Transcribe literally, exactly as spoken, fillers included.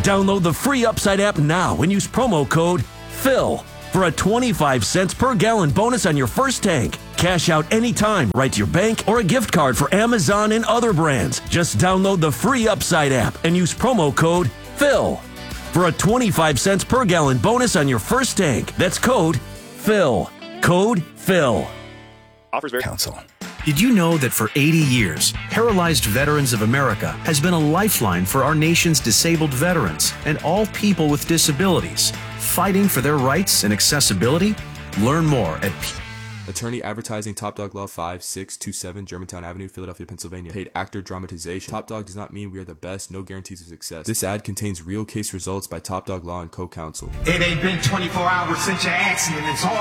Download the free Upside app now and use promo code PHIL for a twenty-five cents per gallon bonus on your first tank. Cash out anytime right to your bank or a gift card for Amazon and other brands. Just download the free Upside app and use promo code PHIL for a twenty-five cents per gallon bonus on your first tank. That's code PHIL. Code PHIL. Offers very Council. Did you know that for eighty years, Paralyzed Veterans of America has been a lifeline for our nation's disabled veterans and all people with disabilities, fighting for their rights and accessibility? Learn more at P- Attorney advertising Top Dog Law five six two seven Germantown Avenue, Philadelphia, Pennsylvania. Paid actor dramatization. Top Dog does not mean we are the best, no guarantees of success. This ad contains real case results by Top Dog Law and co-counsel. It ain't been twenty-four hours since your accident. It's hard.